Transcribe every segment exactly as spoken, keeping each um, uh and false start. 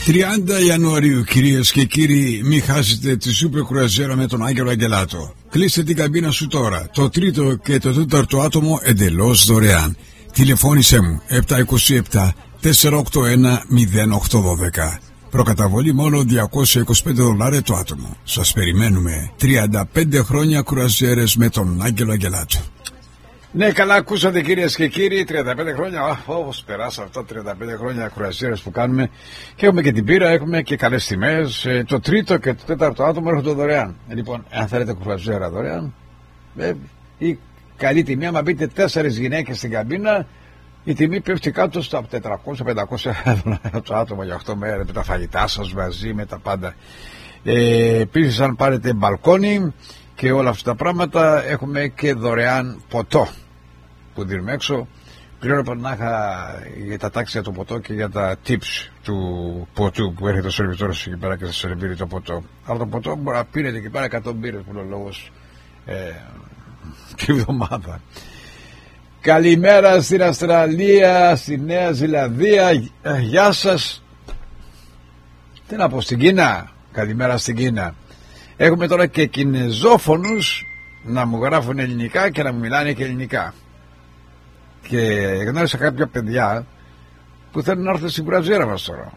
τριάντα Ιανουαρίου, κυρίες και κύριοι, μην χάσετε τη σούπερ κρουαζιέρα με τον Άγγελο Αγγελάτο. Κλείστε την καμπίνα σου τώρα. Το τρίτο και το τέταρτο άτομο εντελώς δωρεάν. Τηλεφώνησέ μου επτά δύο επτά τέσσερα οκτώ ένα μηδέν οκτώ ένα δύο. Προκαταβολή μόνο διακόσια είκοσι πέντε δολάρια το άτομο. Σας περιμένουμε. τριάντα πέντε χρόνια κρουαζιέρες με τον Άγγελο Αγγελάτο. Ναι, καλά ακούσατε, κυρίες και κύριοι. τριάντα πέντε χρόνια, όπως περάσαν αυτά τριάντα πέντε χρόνια κρουαζιέρες που κάνουμε. Και έχουμε και την πύρα, έχουμε και καλές τιμές. Το τρίτο και το τέταρτο άτομο έρχονται δωρεάν. Λοιπόν, αν θέλετε κρουαζιέρα δωρεάν, ε, η καλή τιμή, άμα μπείτε τέσσερις γυναίκες στην καμπίνα, η τιμή πέφτει κάτω στα τετρακόσια με πεντακόσια ευρώ το άτομο για οκτώ μέρες, με τα φαγητά σας μαζί, με τα πάντα. Ε, επίσης, αν πάρετε μπαλκόνι και όλα αυτά τα πράγματα, έχουμε και δωρεάν ποτό που δίνουμε έξω. Πλέον πανάχα για τα τάξη για το ποτό και για τα tips του ποτού που έρχεται ο σερβιτόρος εκεί πέρα και σας σερβίρει το ποτό. Αλλά το ποτό μπορεί να πίνετε εκεί πέρα εκατό μπύρες που είναι ο λόγος ε, τη βδομάδα. Καλημέρα στην Αυστραλία, στη Νέα Ζηλανδία, ε, γεια σας. Τι να πω, στην Κίνα, καλημέρα στην Κίνα. Έχουμε τώρα και κινεζόφωνους να μου γράφουν ελληνικά και να μου μιλάνε και ελληνικά. Και γνώρισα κάποια παιδιά που θέλουν να έρθουν στην κρουαζιέρα μας τώρα.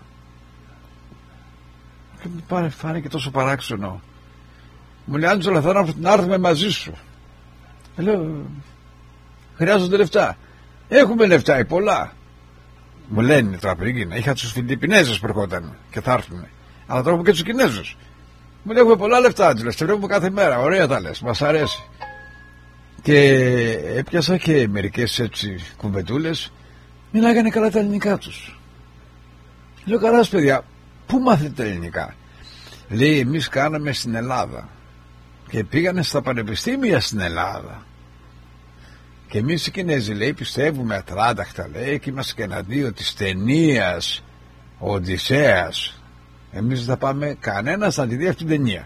Και μου πάρε, φάνηκε τόσο παράξενο. Μου λέει, Άντζελα, θα να έρθουμε μαζί σου. Λέω, χρειάζονται λεφτά. Έχουμε λεφτά, πολλά. Μου λένε τώρα πριν Κίνα. Είχα τους Φιλιππινέζους που ερχόταν και θα έρθουν. Αλλά τώρα έχουμε και τους Κινέζους. Μου λέει, έχουμε πολλά λεφτά, Άντζελα. Σε βλέπουμε κάθε μέρα. Ωραία τα λες. Μας αρέσει. Και έπιασα και μερικές έτσι κουβεντούλες. Μιλάγανε καλά τα ελληνικά τους. Λέω, καλά παιδιά, πού μάθετε τα ελληνικά? Λέει, εμείς κάναμε στην Ελλάδα και πήγανε στα πανεπιστήμια στην Ελλάδα. Και εμείς οι Κινέζοι, λέει, πιστεύουμε ατράνταχτα, λέει, και είμαστε και εναντίον της ταινίας ο Οδυσσέας. Εμείς δεν θα πάμε κανένας να τη δει αυτή την ταινία.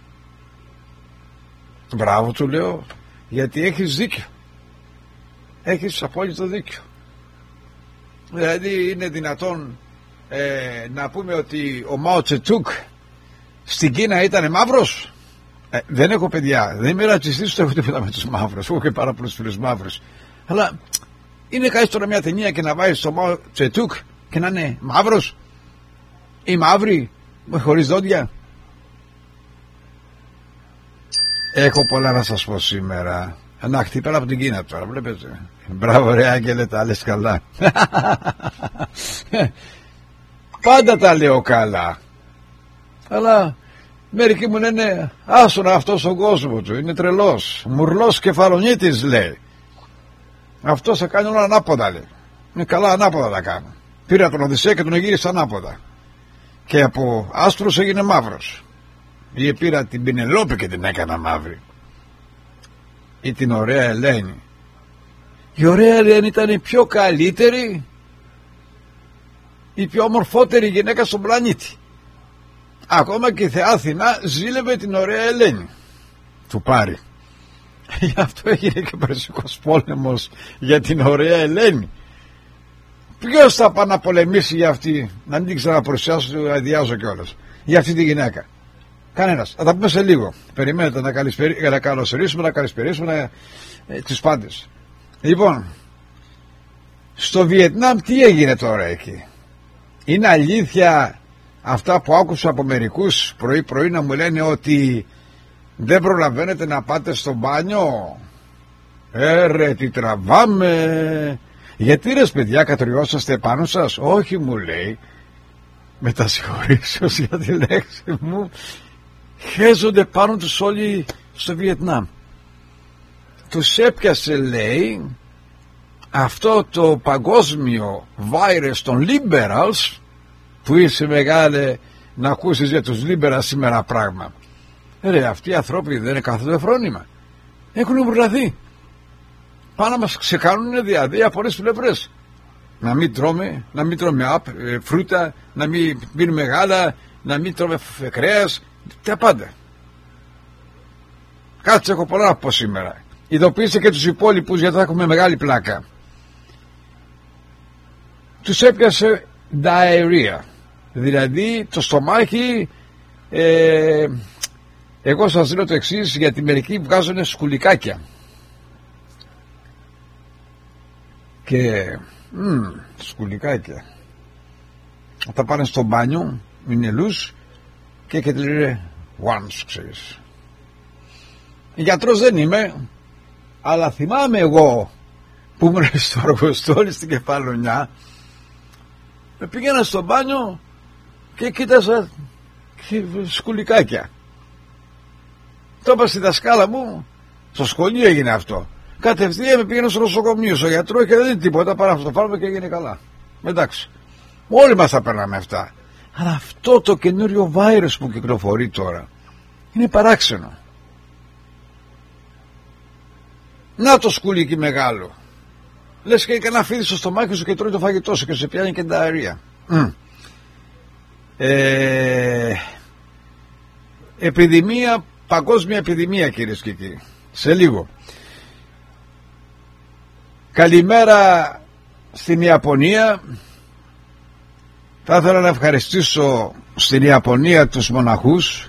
Μπράβο του, λέω, γιατί έχεις δίκιο. Έχεις απόλυτο δίκιο. Δηλαδή είναι δυνατόν ε, να πούμε ότι ο Μάο Τσετούκ στην Κίνα ήταν μαύρος? Ε, δεν έχω παιδιά, δεν είμαι ρατσιστής, δεν έχω τίποτα με τους μαύρους, έχω και πάρα πολλούς φίλους μαύρους. Αλλά είναι κάτι τώρα μια ταινία και να βάζεις τον Μάο Τσετούκ και να είναι μαύρος ή μαύρη χωρίς δόντια? Έχω πολλά να σας πω σήμερα. Να χτυπέλα από την Κίνα τώρα, βλέπετε. Μπράβο ρε Άγγελε, τα λες καλά. Πάντα τα λέω καλά. Αλλά μερικοί μου λένε, άσονα αυτός στον κόσμο του, είναι τρελός. Μουρλός κεφαλονίτης, λέει. Αυτός θα κάνει όλα ανάποδα, λέει. Είναι καλά ανάποδα τα κάνω. Πήρα τον Οδυσσέα και τον γύρισα ανάποδα. Και από άσπρος έγινε μαύρος. Ή πήρα την Πινελόπη και την έκανα μαύρη. Ή την ωραία Ελένη. Η ωραία Ελένη ήταν η πιο καλύτερη, η πιο ομορφότερη γυναίκα στον πλανήτη. Ακόμα και η Θεά Αθηνά ζήλευε την ωραία Ελένη. Του πάρει. Γι' αυτό έγινε και Περσικός πόλεμος για την ωραία Ελένη. Ποιος θα πάει να πολεμήσει για αυτή? Να μην την ξαναπροσιάσω, να διάζω κιόλας. Για αυτή τη γυναίκα. Κανένας. Θα τα πούμε σε λίγο. Περιμένετε να, καλησπερι... να καλωσορίσουμε, να καλησπερίσουμε ε, τους πάντες. Λοιπόν, στο Βιετνάμ τι έγινε τώρα εκεί? Είναι αλήθεια αυτά που άκουσα από μερικούς πρωί πρωί να μου λένε ότι δεν προλαβαίνετε να πάτε στο μπάνιο? Ε ρε, τι τραβάμε. Γιατί ρε παιδιά, κατριώσαστε πάνω σας? Όχι, μου λέει, με τα συγχωρήσεως για τη λέξη μου, χέζονται πάνω τους όλοι στο Βιετνάμ. Τους έπιασε, λέει, αυτό το παγκόσμιο βάιρες των liberals, που είσαι μεγάλε να ακούσεις για τους liberals σήμερα πράγμα. Ρε, αυτοί οι ανθρώποι δεν είναι καθόλου φρόνημα. Έχουν μπουρλαθεί. Πάνε να μας ξεκάνουν δηλαδή από όλες τις πλευρές. Να μην τρώμε, να μην τρώμε απ, ε, φρούτα, να μην πίνουμε γάλα, να μην τρώμε κρέας, τα πάντα. Κάτσε, έχω πολλά να πω σήμερα. Ειδοποιήστε και τους υπόλοιπους, γιατί θα έχουμε μεγάλη πλάκα. Τους έπιασε diarrhea. Δηλαδή το στομάχι, ε, εγώ σας λέω το εξής, γιατί μερικοί βγάζουν σκουλικάκια και μ, σκουλικάκια όταν πάνε στο μπάνιο είναι λούς και και τη λένε once, ξέρεις. Γιατρός δεν είμαι, αλλά θυμάμαι εγώ που ήμουν στο Αργοστόλι στην Κεφαλονιά, με πήγαινα στο μπάνιο και κοίταζα σκουλικάκια. Το είπα στη δασκάλα μου, στο σχολείο έγινε αυτό. Κατευθείαν με πήγαινα στο νοσοκομείο, στο γιατρό και δεν είναι τίποτα παρά αυτό το φάρμακο και έγινε καλά. Εντάξει, όλοι μας θα περνάμε αυτά. Αλλά αυτό το καινούριο βάιρους που κυκλοφορεί τώρα είναι παράξενο. Να το σκουλίκι μεγάλο. Λες και κανένα φίδι στο στομάχι σου και τρώει το φαγητό σου και σε πιάνει και ντααρία. Mm. Ε, επιδημία, παγκόσμια επιδημία, κυρίες και κύριοι. Σε λίγο. Καλημέρα στην Ιαπωνία. Θα ήθελα να ευχαριστήσω στην Ιαπωνία τους μοναχούς,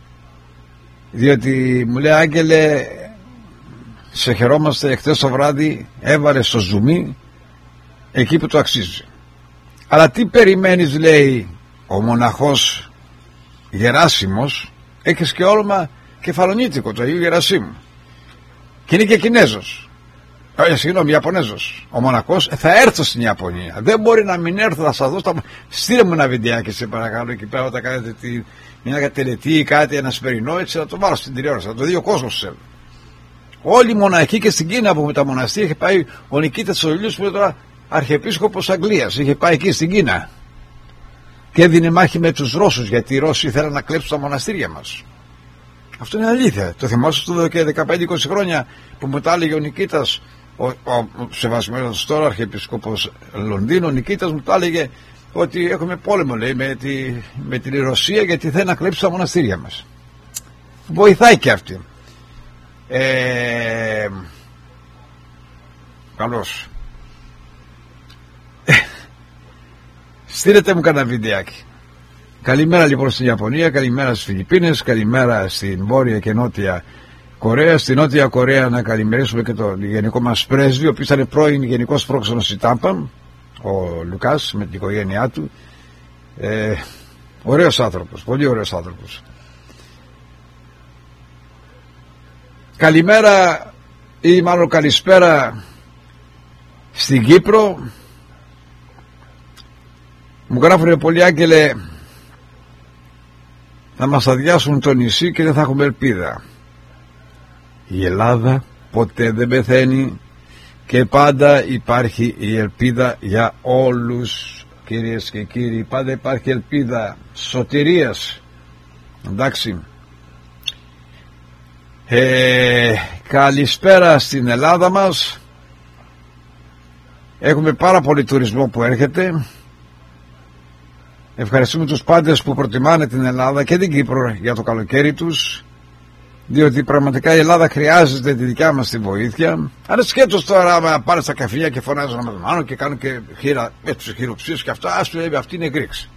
διότι μου λέει, Άγγελε, σε χαιρόμαστε, εχθές το βράδυ έβαλε στο ζουμί εκεί που το αξίζει. Αλλά τι περιμένεις, λέει ο μοναχός Γεράσιμος, έχεις και όλμα κεφαλονίτικο το Αγίου Γερασίμου και είναι και Κινέζος, ε, συγγνώμη, Ιαπωνέζος ο μοναχός. Θα έρθω στην Ιαπωνία, δεν μπορεί να μην έρθω, θα σας δώσω τα... στείλε μου ένα βιντεάκι σε παρακαλώ εκεί πέρα όταν κάνετε τη... μια τελετή ή κάτι, ένα σπερινό, έτσι θα το βάλω στην τηλεόραση, θα το δει ο κόσμος. Όλοι οι μοναχοί και στην Κίνα που με τα μοναστήρια είχε πάει ο Νικήτας ο Ηλίος που είναι τώρα αρχιεπίσκοπος Αγγλίας, είχε πάει εκεί στην Κίνα και έδινε μάχη με τους Ρώσους, γιατί οι Ρώσοι ήθελαν να κλέψουν τα μοναστήρια μας. Αυτό είναι αλήθεια. Το θυμάσαι στο δεκαπέντε είκοσι χρόνια που μου τα έλεγε ο Νικήτας, ο, ο, ο σεβασμένος τώρα αρχιεπίσκοπος Λονδίνου, ο Νικήτας μου τα έλεγε ότι έχουμε πόλεμο, λέει, με, τη, με την Ρωσία γιατί θέλει να κλέψει τα μοναστήρια μας. Βοηθάει και αυτή. Ε, καλώς. Στείλετε μου κανένα βιντεάκι. Καλημέρα λοιπόν στην Ιαπωνία, καλημέρα στις Φιλιππίνες, καλημέρα στην Βόρεια και Νότια Κορέα. Στην Νότια Κορέα να καλημερίσουμε και τον γενικό μας πρέσβη, ο οποίος ήταν πρώην γενικός πρόξενος στη Τάμπα, ο Λουκάς με την οικογένειά του. Ε, ωραίος άνθρωπος, πολύ ωραίος άνθρωπος. Καλημέρα ή μάλλον καλησπέρα στην Κύπρο. Μου γράφουνε πολλοί, Άγγελε, θα μας αδειάσουν το νησί και δεν θα έχουμε ελπίδα. Η Ελλάδα ποτέ δεν πεθαίνει και πάντα υπάρχει η ελπίδα για όλους, κυρίες και κύριοι. Πάντα υπάρχει ελπίδα σωτηρίας. Εντάξει. Ε, καλησπέρα στην Ελλάδα μας. Έχουμε πάρα πολύ τουρισμό που έρχεται. Ευχαριστούμε τους πάντες που προτιμάνε την Ελλάδα και την Κύπρο για το καλοκαίρι τους, διότι πραγματικά η Ελλάδα χρειάζεται τη δικιά μας τη βοήθεια. Αν σκέτος τώρα άμα πάνε στα καφενεία και φωνάζουν με τον άλλο και κάνουν και χείρα, έτσι χειροψίες και αυτά, ας του λέει αυτή είναι Γκρίξ.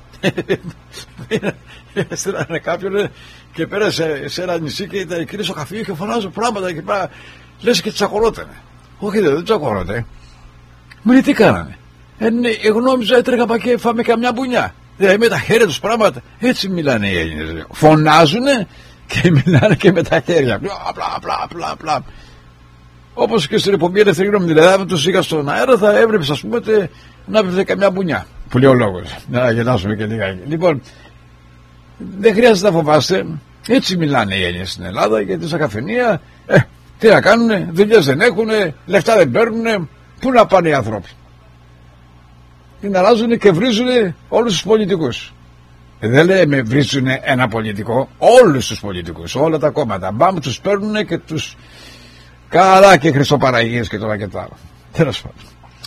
Έστειλανε κάποιον και πέρασε σε ένα νησί και ήταν εκεί στο καφενείο και φωνάζουν πράγματα και πέρα, λες και τσακωνότανε. Όχι, δεν τσακωνόταν. Μου λέει τι κάνανε. Ε, ναι, εγώ νόμιζα έτρεχα πα και φάμε καμιά μπουνιά. Δηλαδή με τα χέρια τους πράγματα. Έτσι μιλάνε οι Έλληνες. Φωνάζουνε και μιλάνε και με τα χέρια. Απλά, απλά, απλά, απλά. Όπως και στην εκπομπή Ελεύθερη Γνώμη. Δηλαδή, αν τους είχα στον αέρα, θα έβλεπες, ας πούμε, τε, να βρείτε καμιά μπουνιά. Που λέει ο λόγος. Να γελάσουμε και λίγα. Λοιπόν, δεν χρειάζεται να φοβάστε. Έτσι μιλάνε οι Έλληνες στην Ελλάδα, γιατί στα καφενεία, ε, τι να κάνουνε, δουλειές δεν έχουνε, λεφτά δεν παίρνουνε. Πού να πάνε οι άνθρωποι. την αλλάζουν και βρίζουν όλους τους πολιτικούς. Δεν λέμε βρίζουν ένα πολιτικό, όλους τους πολιτικούς, όλα τα κόμματα. Μπαμ, τους παίρνουν και τους καλά και Χριστοπαραγίες και τώρα και τα άλλα. Τέλος πάντων.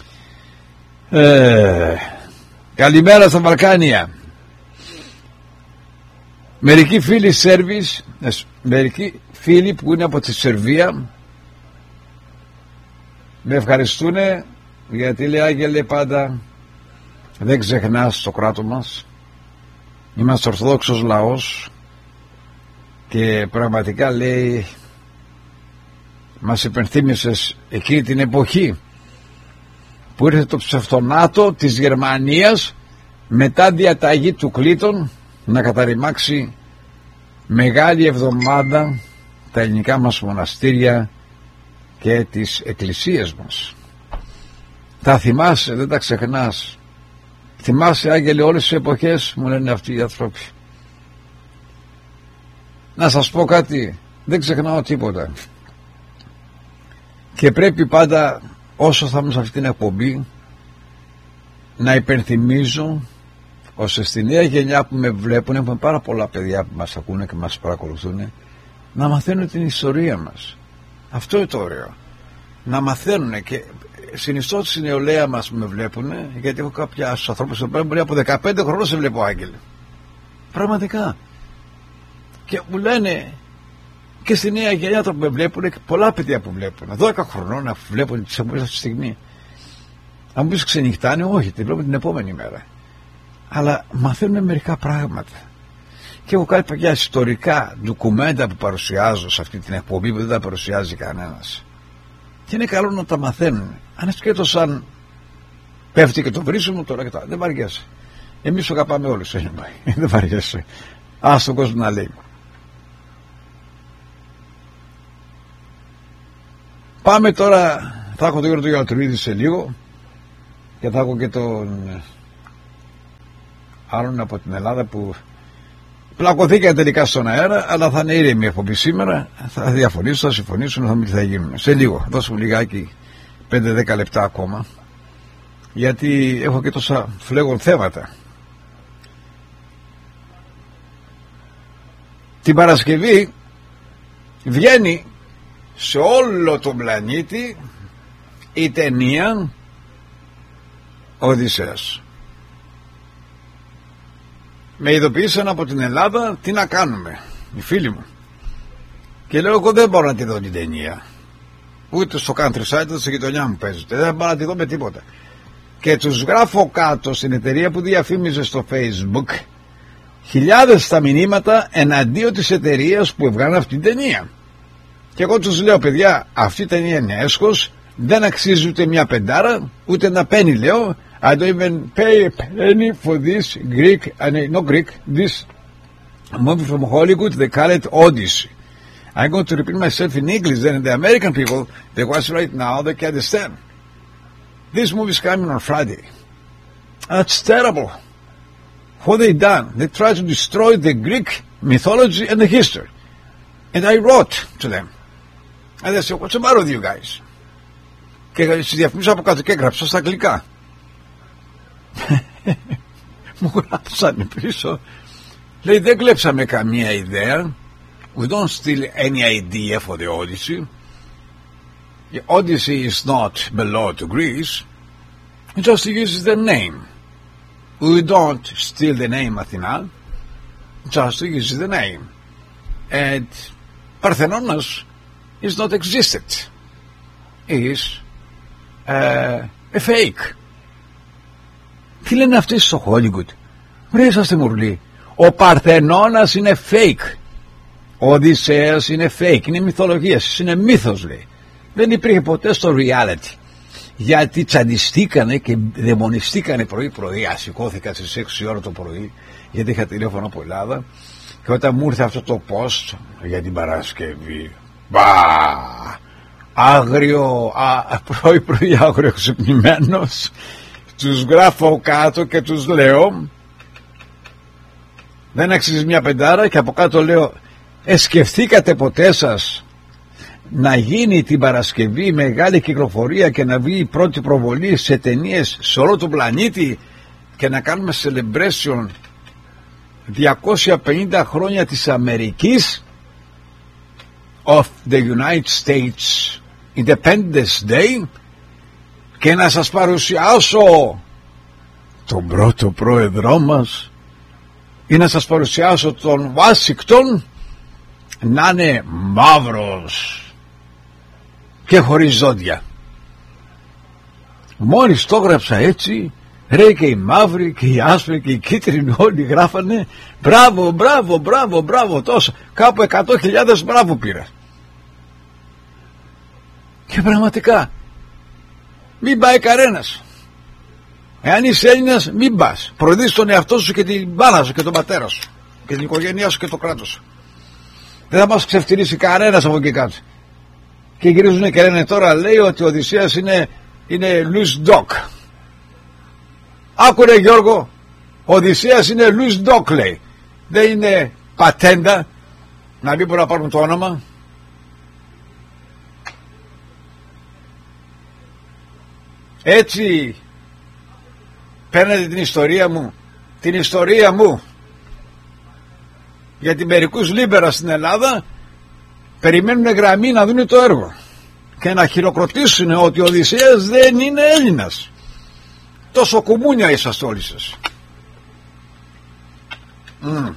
Ε, καλημέρα στα Βαλκάνια. Μερικοί φίλοι Σέρβοι, μερικοί φίλοι που είναι από τη Σερβία με ευχαριστούν γιατί λέει Άγγελε πάντα δεν ξεχνάς το κράτο μας, Είμαστε ορθόδοξος λαός και πραγματικά, λέει, μας υπενθύμησες εκείνη την εποχή που ήρθε το ψευτονάτο της Γερμανίας μετά διαταγή του Κλήτων να καταρριμάξει μεγάλη εβδομάδα τα ελληνικά μας μοναστήρια και τις εκκλησίες μας. Τα θυμάσαι, δεν τα ξεχνάς? Θυμάσαι, Άγγελε, όλες τις εποχές? Μου λένε αυτοί οι άνθρωποι. Να σας πω κάτι, δεν ξεχνάω τίποτα. Και πρέπει πάντα, όσο θα είμαι σε αυτή την εκπομπή, να υπενθυμίζω, ώστε στη νέα γενιά που με βλέπουν, έχουμε πάρα πολλά παιδιά που μας ακούνε και μας παρακολουθούν, να μαθαίνουν την ιστορία μας. Αυτό είναι το ωραίο. Να μαθαίνουν, και συνιστώ στη νεολαία μας που με βλέπουν, γιατί έχω κάποια ανθρώπους που μπορεί από δεκαπέντε χρόνια σε βλέπω, Άγγελε. Πραγματικά. Και μου λένε, και στη νέα γενιά που με βλέπουν, και πολλά παιδιά που βλέπουν, δώδεκα χρονών να βλέπουν τις εκπομπές αυτή τη στιγμή. Αν μου πεις ξενυχτάνε, όχι, τη βλέπουν την επόμενη μέρα. Αλλά μαθαίνουν μερικά πράγματα. Και έχω κάποια ιστορικά ντοκουμέντα που παρουσιάζω σε αυτή την εκπομπή που δεν τα παρουσιάζει κανένας. Και είναι καλό να τα μαθαίνουν. Ανασχέτως αν πέφτει και το βρίσιμο τώρα και τα. Δεν βαριέσαι. Εμείς το αγαπάμε όλους. Δεν βαριέσαι. Ας τον κόσμο να λέει. Πάμε τώρα. Θα έχω τον Γιώργο Γιατρουίδη σε λίγο. Και θα έχω και τον άλλον από την Ελλάδα που πλακωθήκαν τελικά στον αέρα, αλλά θα είναι ήρεμη εκπομπή σήμερα. Θα διαφωνήσουν, θα συμφωνήσουν, θα δούμε τι θα γίνουν. Σε λίγο, δώσω μου λιγάκι πέντε δέκα λεπτά ακόμα, γιατί έχω και τόσα φλέγον θέματα. Την Παρασκευή βγαίνει σε όλο τον πλανήτη η ταινία Οδυσσέας. Με ειδοποίησαν από την Ελλάδα τι να κάνουμε, οι φίλοι μου. Και λέω, εγώ δεν μπορώ να τη δω την ταινία. Ούτε στο countryside, ούτε στη γειτονιά μου παίζεται. Δεν μπορώ να τη δω με τίποτα. Και τους γράφω κάτω στην εταιρεία που διαφήμιζε στο Facebook χιλιάδες τα μηνύματα εναντίον της εταιρείας που έβγαλε αυτή την ταινία. Και εγώ τους λέω, παιδιά, αυτή η ταινία είναι έσχος, δεν αξίζει ούτε μια πεντάρα, ούτε ένα πένι, λέω. I don't even pay a penny for this Greek, uh, no Greek, this movie from Hollywood. They call it Odyssey. I'm going to repeat myself in English, then the American people, they watch right now, they can understand. This movie is coming on Friday. That's terrible. What they done? They tried to destroy the Greek mythology and the history. And I wrote to them. And they said, what's the matter with you guys? Και στις διαφημίσεις από κάτω και έγραψα στα αγγλικά. Μου γράψανε πίσω, λέει, δεν κλέψαμε καμία ιδέα. We don't steal any idea for the Odyssey. The Odyssey is not below to Greece. It just uses the name. We don't steal the name Athena. Just uses the name. And Parthenos is not existed. It is uh, a fake. Τι λένε αυτοί στο Hollywood? Ρε, είσαστε μουρλοί. Ο Παρθενώνας είναι fake. Ο Οδυσσέας είναι fake. Είναι μυθολογία. Είναι μύθος, λέει. Δεν υπήρχε ποτέ στο reality. Γιατί τσαντιστήκανε και δαιμονιστήκανε πρωί-πρωί. Ασηκώθηκα στις έξι ώρα το πρωί, γιατί είχα τηλέφωνο από Ελλάδα. Και όταν μου ήρθε αυτό το post για την Παρασκευή, μπα! Άγριο, πρωί-πρωί άγριο ξυπνημένος. Τους γράφω κάτω και τους λέω, δεν αξίζει μια πεντάρα, και από κάτω λέω, ε, σκεφτήκατε ποτέ σας να γίνει την Παρασκευή μεγάλη κυκλοφορία και να βγει η πρώτη προβολή σε ταινίες σε όλο τον πλανήτη και να κάνουμε celebration διακόσια πενήντα χρόνια της Αμερικής, of the United States Independence Day, και να σας παρουσιάσω τον πρώτο πρόεδρό μας ή να σας παρουσιάσω τον Ουάσιγκτον να είναι μαύρος και χωρίς ζώδια. Μόλις το έγραψα έτσι, Ρε, και οι μαύροι και οι άσπροι και οι κίτρινοι όλοι γράφανε μπράβο, μπράβο, μπράβο, μπράβο, τόσο. Κάπου εκατό χιλιάδες μπράβο πήρα. Και πραγματικά μην πάει κανένας. Εάν είσαι Έλληνας, μην πας. Προδείς τον εαυτό σου και την μπάλα σου και τον πατέρα σου και την οικογένειά σου και το κράτος σου. Δεν θα μας ξεφτυλίσει κανένας από εκεί κάτω. Και γυρίζουν και λένε τώρα, λέει ότι ο Οδυσσέας είναι, είναι loose dog. Άκουρε Γιώργο, ο Οδυσσέας είναι loose dog, λέει. Δεν είναι πατέντα, να μην μπορούν να πάρουν το όνομα. Έτσι παίρνετε την ιστορία μου, την ιστορία μου, γιατί μερικούς λίμπερα στην Ελλάδα περιμένουν γραμμή να δουν το έργο και να χειροκροτήσουν ότι ο Οδυσσέας δεν είναι Έλληνας. Τόσο κουμούνια είσαστε όλοι σας. Mm.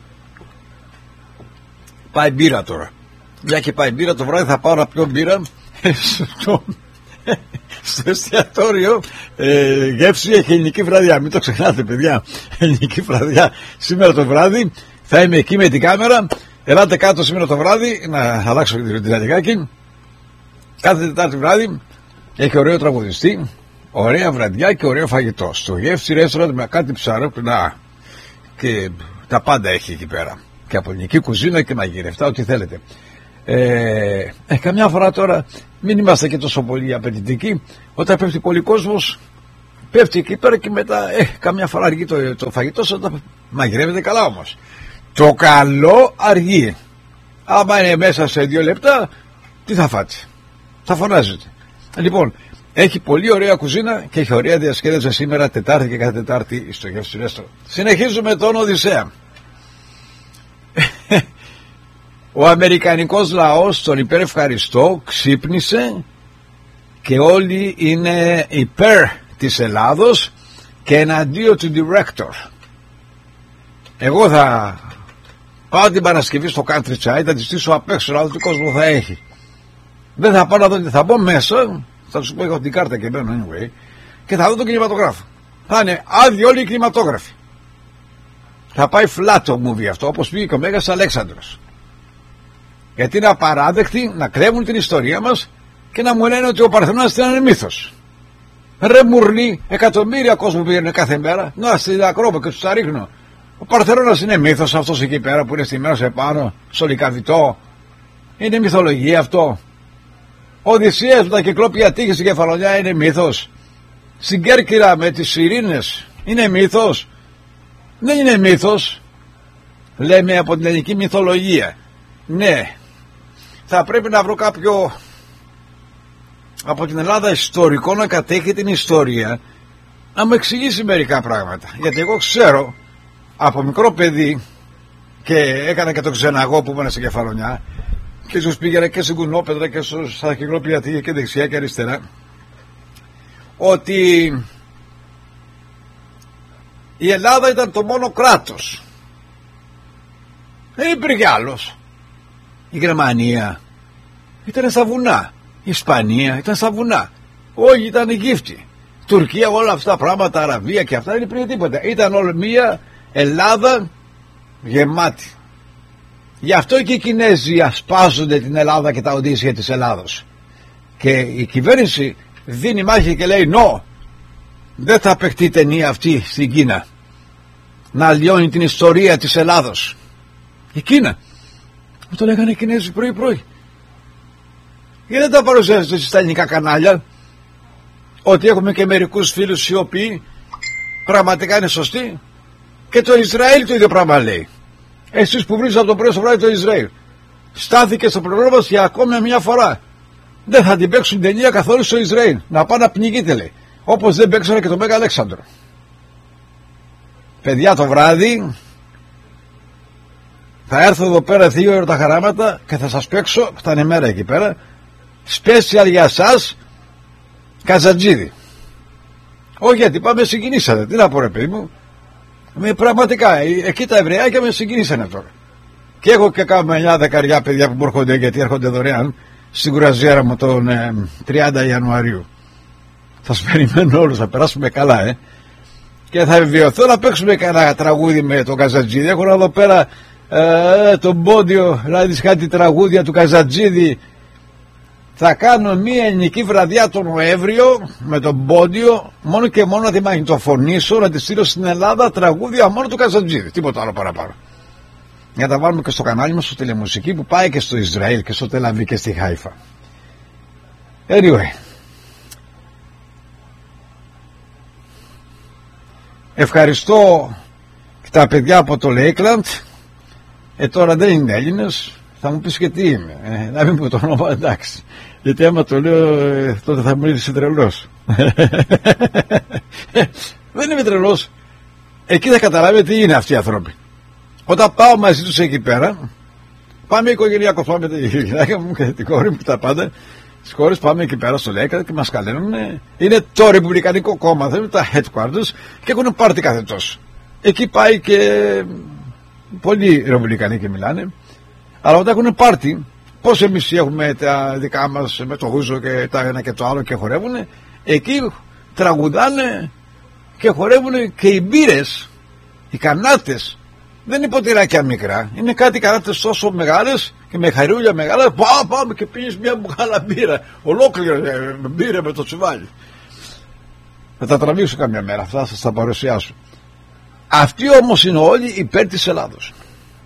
Πάει μπύρα τώρα. Μια και πάει μπύρα, το βράδυ θα πάω να πιω μπύρα στο, στο εστιατόριο ε, γεύση έχει ελληνική βραδιά. Μην το ξεχνάτε, παιδιά. Ελληνική βραδιά σήμερα το βράδυ. Θα είμαι εκεί με την κάμερα. Ελάτε κάτω σήμερα το βράδυ να αλλάξω τη λιγάκι. Κάθε Τετάρτη βράδυ έχει ωραίο τραγουδιστή, ωραία βραδιά και ωραίο φαγητό. Στο γεύση ρέστοραντ με κάτι ψαρό, να, και τα πάντα έχει εκεί πέρα. Και από ελληνική κουζίνα και μαγειρευτά, ό,τι θέλετε. Ε, ε, καμιά φορά τώρα μην είμαστε και τόσο πολύ απαιτητικοί. Όταν πέφτει πολύ κόσμος, πέφτει εκεί πέρα και μετά ε, καμιά φορά αργεί το, το φαγητό σας, μαγειρεύεται καλά όμως. Το καλό αργεί. Άμα είναι μέσα σε δύο λεπτά, τι θα φάτε? Θα φωνάζετε. Λοιπόν, έχει πολύ ωραία κουζίνα και έχει ωραία διασκέδαση σήμερα Τετάρτη και κάθε Τετάρτη στο γεύση ρέστρο. Συνεχίζουμε τον Οδυσσέα. Ο αμερικανικός λαός, τον υπερευχαριστώ, ξύπνησε και όλοι είναι υπέρ της Ελλάδος και εναντίον του director. Εγώ θα πάω την Παρασκευή στο Country Side, θα τη στήσω απ' έξω, αλλά τι κόσμο θα έχει. Δεν θα πάω να δω, θα μπω μέσα, θα τους πω, έχω την κάρτα και μπαίνω anyway, και θα δω τον κινηματογράφο. Θα είναι άδειοι όλοι οι κινηματόγραφοι. Θα πάει flat το movie αυτό, όπως πήγε και ο Μέγας Αλέξανδρος. Γιατί είναι απαράδεκτοι να κρέμουν την ιστορία μας και να μου λένε ότι ο Παρθενώνας ήταν μύθος. Ρε μουρλί, εκατομμύρια κόσμο πήγαινε κάθε μέρα, να στην Ακρόπολη και τους τα ρίχνω. Ο Παρθενώνας είναι μύθος αυτός εκεί πέρα που είναι στημένος επάνω, στο Λυκαβητό? Είναι μυθολογία αυτό? Ο Οδυσσέας με τα κυκλόπια τείχη στην Κεφαλονιά είναι μύθος? Στην Κέρκυρα με τις Ειρήνες είναι μύθος? Δεν είναι μύθος. Λέμε από την ελληνική μυθολογία. Ναι, θα πρέπει να βρω κάποιο από την Ελλάδα ιστορικό να κατέχει την ιστορία, να μου εξηγήσει μερικά πράγματα. Γιατί εγώ ξέρω από μικρό παιδί, και έκανα και το ξεναγό που ήμουν στην Κεφαλονιά και τους πήγαινα και στην Κουνόπεδρα και στα κυκλόπια τείχη και δεξιά και αριστερά, ότι η Ελλάδα ήταν το μόνο κράτος. Δεν υπήρχε άλλος. Η Γερμανία ήταν στα βουνά. Η Ισπανία ήταν στα βουνά. Όχι, ήταν η Αιγύπτιοι. Τουρκία, όλα αυτά τα πράγματα, Αραβία και αυτά δεν υπήρχε τίποτα. Ήταν όλη μία Ελλάδα γεμάτη. Γι' αυτό και οι Κινέζοι ασπάζονται την Ελλάδα και τα Οδύσσια της Ελλάδος. Και η κυβέρνηση δίνει μάχη και λέει νο, δεν θα παιχτεί ταινία αυτή στην Κίνα να λιώνει την ιστορία της Ελλάδος. Η Κίνα. Μου το λέγανε οι Κινέζοι πρωί πρωί. Γιατί δεν τα παρουσιάζετε στα ελληνικά κανάλια, ότι έχουμε και μερικούς φίλους οι οποίοι πραγματικά είναι σωστοί? Και το Ισραήλ το ίδιο πράγμα λέει. Εσείς που βρίσκατε από το πρωί στο βράδυ το Ισραήλ, στάθηκε στο πλευρό μας για ακόμη μια φορά. Δεν θα την παίξουν ταινία καθόλου στο Ισραήλ. Να πάνε να πνιγείτε, λέει. Όπως δεν παίξανε και το Μέγα Αλέξανδρο. Παιδιά, το βράδυ θα έρθω εδώ πέρα δύο ώρα τα χαράματα και θα σας παίξω, θα είναι μέρα εκεί πέρα, special για σας, Καζαντζίδη. Όχι, γιατί πάμε συγκινήσατε. Τι να πω, ρε παιδί μου. Με πραγματικά, εκεί τα Εβραιάκια με συγκινήσανε τώρα. Και έχω και κάμα εννιά δεκαριά παιδιά που μου έρχονται, γιατί έρχονται δωρεάν στην κουραζιέρα μου τον ε, τριάντα Ιανουαρίου. Θα σας περιμένω όλους, θα περάσουμε καλά, ε. και θα βιωθώ να παίξουμε κανένα τραγούδι με τον Καζατζίδη. Έχω εδώ πέρα ε, τον Πόντιο, να δεις κάτι τραγούδια του Καζατζίδη. Θα κάνω μία ελληνική βραδιά τον Νοέμβριο με τον Πόντιο, μόνο και μόνο να τη μαγνητοφωνήσω, να τη στείλω στην Ελλάδα τραγούδια μόνο του Καζατζίδη, τίποτα άλλο παραπάνω. Για να τα βάλουμε και στο κανάλι μας, στο Τηλεμουσική, που πάει και στο Ισραήλ και στο Τελαβή και στη Χάιφα. Anyway, ευχαριστώ τα παιδιά από το Λέικλαντ. Ε, τώρα δεν είναι Έλληνες. Θα μου πεις και τι είμαι, ε, να μην πω το όνομα, εντάξει. Γιατί άμα το λέω, ε, τότε θα μου είσαι τρελός. Δεν είμαι τρελός. Εκεί θα καταλάβετε τι είναι αυτοί οι άνθρωποι. Όταν πάω μαζί τους εκεί πέρα, πάμε οικογενειακό, πάμε με τη γυναίκα μου και την κόρη μου και τα πάντα. Τις κόρες πάμε εκεί πέρα στο Λέικλαντ και μας καλένουν. Είναι το Ρεπουμπλικανικό κόμμα, δεν είναι τα headquarters, και έχουν πάρτι κάθε τόσο. Εκεί πάει και πολλοί Ρεπουμπλικανοί και μιλάνε. Αλλά όταν έχουν πάρτι, πώς εμείς έχουμε τα δικά μας με το γούζο και τα ένα και το άλλο και χορεύουν, εκεί τραγουδάνε και χορεύουν και οι μπύρες, οι κανάτες. Δεν είναι ποτηράκια μικρά, είναι κάτι κανάτες τόσο μεγάλες και με χαρούλια μεγάλα. Πάμε, πάμε και πίνεις μια μπουγάλα μπύρα, ολόκληρη μπύρα με το τσουβάλι. Θα τα τραβήξω καμιά μέρα, αυτά θα σας τα παρουσιάσω. Αυτοί όμως είναι όλοι υπέρ της Ελλάδος.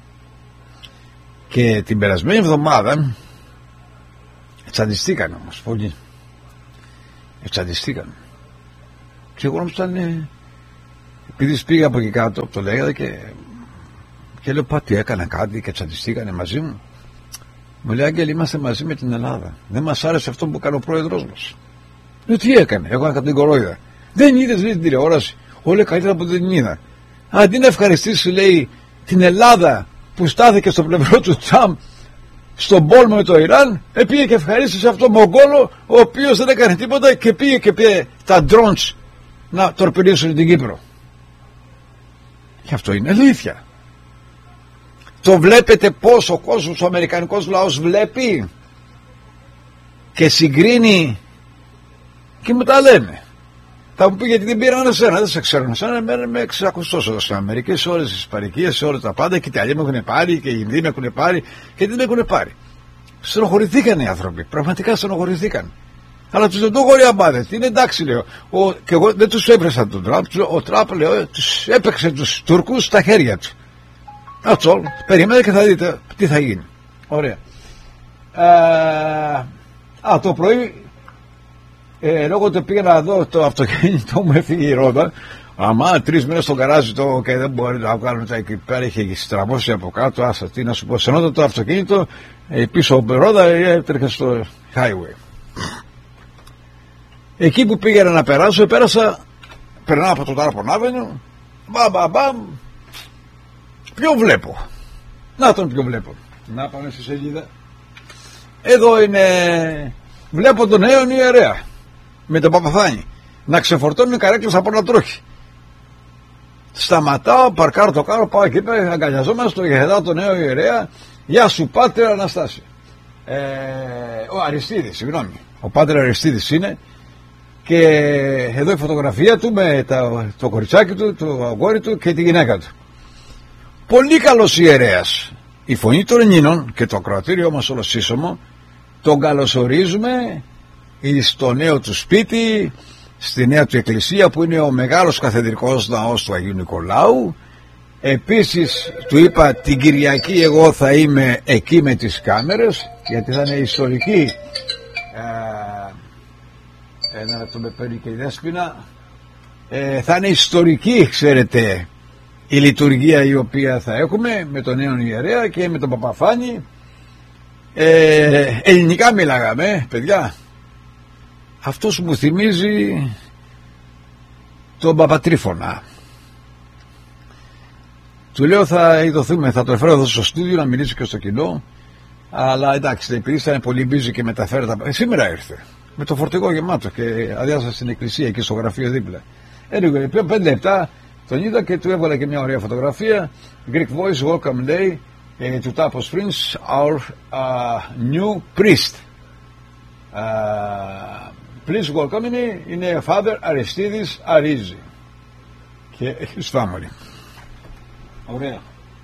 Και την περασμένη εβδομάδα εξαντιστήκαν όμως πολλοί. Εξαντιστήκαν. Και εγώ νόμιζα ήταν, επειδή πήγα από εκεί κάτω, το λέγατε και, και λέω πάτη έκανα κάτι και εξαντιστήκανε μαζί μου. Μου λέει Άγγελ, είμαστε μαζί με την Ελλάδα. Δεν μας άρεσε αυτό που έκανε ο πρόεδρος μας. Λέω τι έκανε, εγώ έκανα την κορόιδα. Δεν είδες λέει την τηλεόραση, όλα καλύτερα που δεν την είδα. Αντί να ευχαριστήσει λέει την Ελλάδα που στάθηκε στο πλευρό του Τραμπ στον πόλεμο με το Ιράν, πήγε και ευχαρίστησε αυτό Μογγόλο, ο οποίος δεν έκανε τίποτα και πήγε και πήγε τα drones να τορπιλήσουν την Κύπρο. Και αυτό είναι αλήθεια. Το βλέπετε πως ο κόσμος, ο αμερικανικός λαός βλέπει και συγκρίνει και μου τα λένε. Θα μου πει γιατί δεν πήραν εσένα, δεν σε ξέρουν εσένα, με εξακουστός εδώ στην Αμερική, σε όλες τις παροικίες, σε όλα τα πάντα, και οι Ιταλοί με έχουν πάρει και οι Ινδοί με έχουν πάρει και τι με έχουν πάρει. Στενοχωρηθήκαν οι άνθρωποι, πραγματικά στενοχωρηθήκαν. Αλλά τους δεν το γοριαμπάδες, είναι εντάξει λέω. Ο, και εγώ δεν τους έπρεσα τον Τραμπ, ο Τραμπ λέω, τους έπαιξε τους Τούρκους στα χέρια του. Αυτό, περιμένετε και θα δείτε τι θα γίνει. Ωραία. Ε, α, το πρωί, ε, λόγω ότι πήγα να δω το αυτοκίνητο μου, έφυγε η ρόδα. Αμά, τρεις μήνες στο γκαράζι το και δεν μπορεί να βγάλουν τα εκεί πέρα, είχε στραβώσει από κάτω. Άσα, τι να σου πω, σενόταν το αυτοκίνητο, ε, πίσω από ρόδα, έτρεχε στο highway. Εκεί που πήγαινα να περάσω, πέρασα, περνάω από το Τάρπον Άβενιο, μπαμ, μπαμ, μπαμ. Ποιο βλέπω. Να τον ποιο βλέπω. Να πάμε στη σελίδα. Εδώ είναι. Βλέπω τον νέο ιερέα με τον Παπαθάνη να ξεφορτώνει καρέκλες από ένα τρόχι. Σταματάω, παρκάρω το κάρο, πάω εκεί πέρα, αγκαλιαζόμαστε, το γεδάω τον νέο ιερέα. Γεια σου Πάτερ Αναστάση. Ε, ο Αριστίδης, συγγνώμη. Ο Πάτερ Αριστίδης είναι. Και εδώ η φωτογραφία του με τα, το κοριτσάκι του, το αγόρι του και τη γυναίκα του. Πολύ καλός ιερέας. Η Φωνή των Ελλήνων και το ακροατήριό μας όλο σύσσωμο τον καλωσορίζουμε στο νέο του σπίτι, στη νέα του εκκλησία που είναι ο μεγάλος καθεδρικός ναός του Αγίου Νικολάου. Επίσης του είπα την Κυριακή εγώ θα είμαι εκεί με τις κάμερες, γιατί θα είναι ιστορική. Ε, ένα λεπτό με παίρνει και η Δέσποινα. Ε, θα είναι ιστορική, ξέρετε, η λειτουργία η οποία θα έχουμε με τον νέο ιερέα και με τον Παπαφάνη. Ε, ελληνικά μιλάγαμε, παιδιά. Αυτός μου θυμίζει τον Παπατρίφωνα. Του λέω θα ειδωθούμε, θα το φέρω εδώ στο στούντιο να μιλήσω και στο κοινό. Αλλά εντάξει, επειδή ήταν πολύ busy και μεταφέρει τα... Ε, σήμερα ήρθε με το φορτηγό γεμάτο και αδειάσα στην εκκλησία και στο γραφείο δίπλα. Anyway, πριν πέντε λεπτά τον είδα και του έβαλα και μια ωραία φωτογραφία. Greek Voice Welcome Day uh, to Tapos Prince, our uh, new priest. Uh, please welcome me, είναι Father Aristidis Arizi. και Χριστάμορη. Ωραία.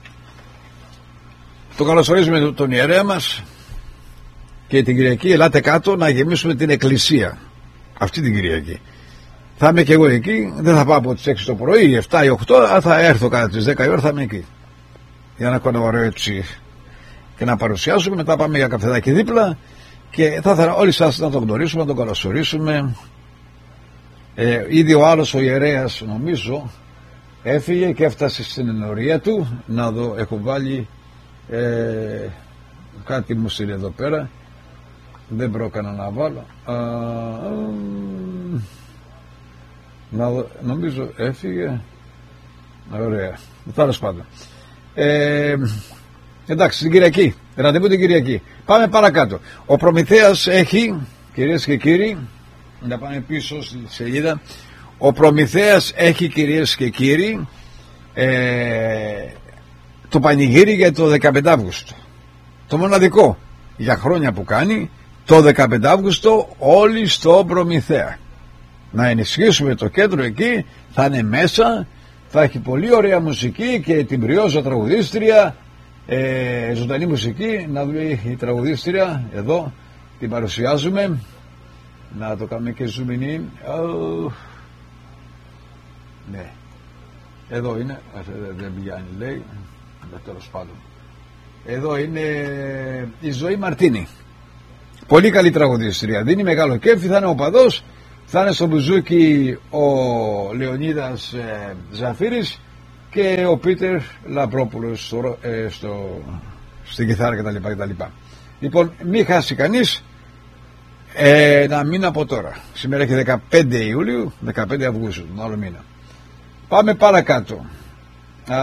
Το καλωσορίζουμε τον ιερέα μας και την Κυριακή ελάτε κάτω να γεμίσουμε την εκκλησία. Αυτή την Κυριακή. Θα είμαι και εγώ εκεί, δεν θα πάω από τις έξι το πρωί, εφτά ή οκτώ, αλλά θα έρθω κατά τις δέκα η ώρα, θα είμαι εκεί. Για να κάνω ωραίο έτσι και να παρουσιάσουμε, μετά πάμε για καφεδάκι δίπλα και θα ήθελα όλοι σας να τον γνωρίσουμε, να τον καλωσορίσουμε. Ε, ήδη ο άλλος ο ιερέας νομίζω έφυγε και έφτασε στην ενορία του. Να δω, έχω βάλει ε, κάτι μου στείλει εδώ πέρα, δεν πρόκανα να βάλω. Α, α, να δω, νομίζω έφυγε. Ωραία, τέλος πάντων. Ε, εντάξει, την Κυριακή, ραντεβού την Κυριακή. Πάμε παρακάτω. Ο Προμηθέας έχει, κυρίες και κύριοι, να πάμε πίσω στη σελίδα. Ο Προμηθέας έχει, κυρίες και κύριοι, ε, το πανηγύρι για το δεκαπέντε Αυγούστου. Το μοναδικό για χρόνια που κάνει, το δεκαπέντε Αυγούστου όλοι στο Προμηθέα. Να ενισχύσουμε το κέντρο εκεί, θα είναι μέσα, θα έχει πολύ ωραία μουσική και την Πριόζα τραγουδίστρια, ε, ζωντανή μουσική. Να δούμε η τραγουδίστρια, εδώ την παρουσιάζουμε. Να το κάνουμε και zoom in. Oh. Ναι, εδώ είναι, δεν πηγαίνει λέει, τέλος πάντων. Εδώ είναι η Ζωή Μαρτίνη, πολύ καλή τραγουδίστρια, δίνει μεγάλο κέφι, θα είναι ο παδός, θα είναι στο μπουζούκι ο Λεωνίδας ε, Ζαφύρης και ο Πίτερ Λαμπρόπουλος στο, ε, στο, στην κιθάρα κτλ, κτλ. Λοιπόν, μην χάσει κανείς ε, ένα μήνα από τώρα. Σήμερα έχει δεκαπέντε Ιουλίου, δεκαπέντε Αυγούστου, τον άλλο μήνα. Πάμε παρακάτω. Α,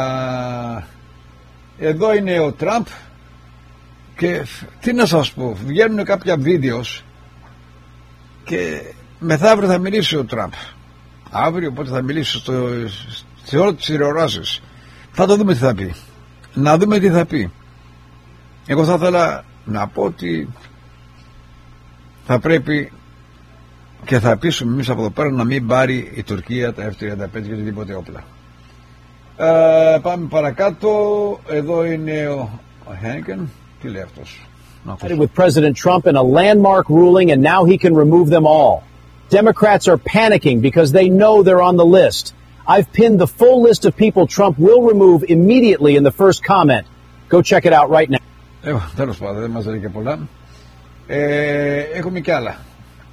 εδώ είναι ο Τραμπ και τι να σας πω, βγαίνουν κάποια βίντεο και μεθαύριο θα μιλήσει ο Τραμπ. Αύριο οπότε θα μιλήσει στο, σε όλες τις τηλεοράσεις. Θα το δούμε τι θα πει. Να δούμε τι θα πει. Εγώ θα ήθελα να πω ότι θα πρέπει και θα πείσουμε εμείς από εδώ πέρα να μην πάρει η Τουρκία τα εφ τριάντα πέντε και οτιδήποτε όπλα. Ε, πάμε παρακάτω. Εδώ είναι ο, ο Χένικεν. Τι λέει αυτός? With President Trump in a landmark ruling and now he can remove them all. Democrats are panicking because they know they're on the list. I've pinned the full list of people Trump will remove immediately in the first comment. Go check it out right now. Ε, τέλος πάντων, δεν μας λέει και πολλά. Ε, έχουμε κι άλλα.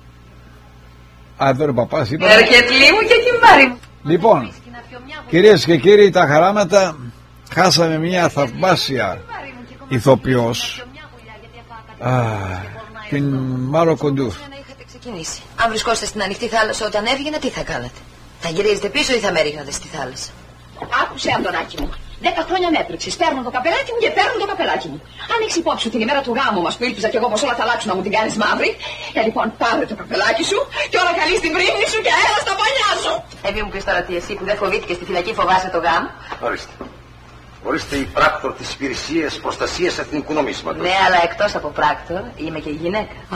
Α, εδώ είναι ο παπάς, είπα. Ερκετλή μου και κυμπάρι μου. Λοιπόν, κυρίες και κύριοι, τα χαράματα, χάσαμε μια θαυμάσια ηθοποιός, α, την Μάρο Κοντού. Αν βρισκόσαστε στην ανοιχτή θάλασσα όταν έβγαινα, τι θα κάνατε? Θα γυρίζετε πίσω ή θα με ρίχνατε στη θάλασσα? Άκουσε, Αντωνάκη μου. Δέκα χρόνια με έπρεξες. Παίρνω το καπελάκι μου και παίρνω το καπελάκι μου. Αν έχεις υπόψη σου την ημέρα του γάμου μας που ήλπιζα κι εγώ πως όλα θα αλλάξουν να μου την κάνεις μαύρη, ε, λοιπόν, πάρε το καπελάκι σου και όλα καλή στην πρίμνη σου και έλα στα παλιά σου. Ε, μη μου πεις τώρα τι εσύ που δεν φοβήθηκες στη φυλακή φοβάσαι το γάμο? Ορίστε. Ορίστε η πράκτορ της υπηρεσίας προστασίας εθνικού νομίσματος. Ναι, αλλά εκτός από πράκτορ είμαι και γυναίκα.